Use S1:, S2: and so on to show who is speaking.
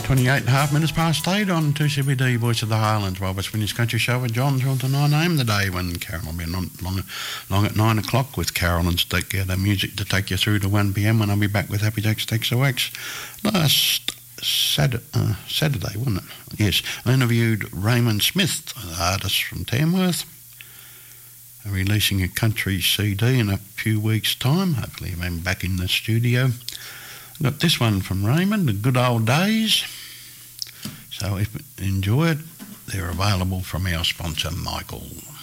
S1: 28 and a half minutes past 8 on 2CBD Voice of the Highlands, West Winnie's Country Show with John Thornton. I name the day when Carol will be long at 9 o'clock with Carol and Stick. The music to take you through to 1 p.m. when I'll be back with Happy Jacks XOX. Last Saturday, wasn't it? Yes, I interviewed Raymond Smith, the artist from Tamworth, releasing a country CD in a few weeks' time. Hopefully I'm back in the studio. Got this one from Raymond, The Good Old Days. So if you enjoy it, they're available from our sponsor, Michael.